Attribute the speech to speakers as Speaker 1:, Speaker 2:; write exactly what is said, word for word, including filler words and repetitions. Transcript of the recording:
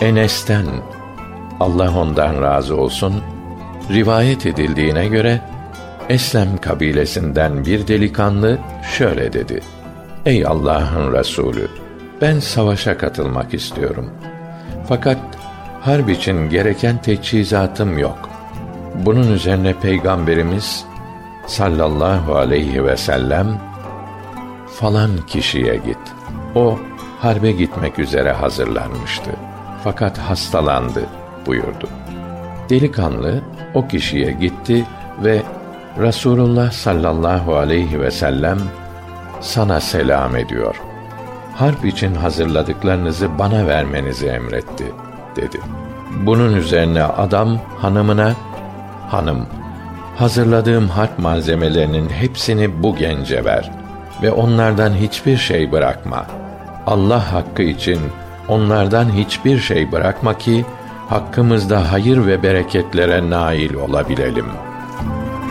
Speaker 1: Enes'ten, Allah ondan razı olsun, rivayet edildiğine göre, Eslem kabilesinden bir delikanlı şöyle dedi: Ey Allah'ın Resulü, ben savaşa katılmak istiyorum. Fakat harp için gereken teçhizatım yok. Bunun üzerine Peygamberimiz sallallahu aleyhi ve sellem, falan kişiye git. O harbe gitmek üzere hazırlanmıştı. Fakat hastalandı buyurdu. Delikanlı o kişiye gitti ve Resulullah sallallahu aleyhi ve sellem sana selam ediyor. Harp için hazırladıklarınızı bana vermenizi emretti dedi. Bunun üzerine adam hanımına, hanım, hazırladığım harp malzemelerinin hepsini bu gence ver ve onlardan hiçbir şey bırakma. Allah hakkı için onlardan hiçbir şey bırakma ki hakkımızda hayır ve bereketlere nail olabilelim.''